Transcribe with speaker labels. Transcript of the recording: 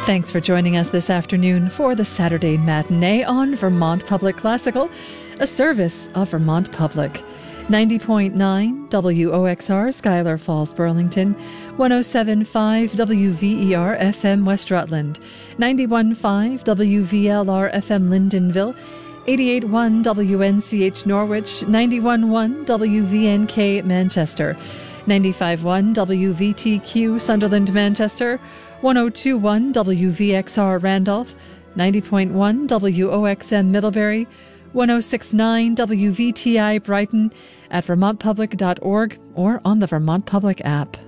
Speaker 1: Thanks for joining us this afternoon for the Saturday Matinee on Vermont Public Classical, a service of Vermont Public. 90.9 WOXR, Schuyler Falls, Burlington, 107.5 WVER FM, West Rutland, 91.5 WVLR FM, Lyndonville, 88.1 WNCH, Norwich, 91.1 WVNK, Manchester, 95.1 WVTQ, Sunderland, Manchester, 102.1 WVXR, Randolph, 90.1 WOXM, Middlebury, 106.9 WVTI, Brighton, at vermontpublic.org or on the Vermont Public app.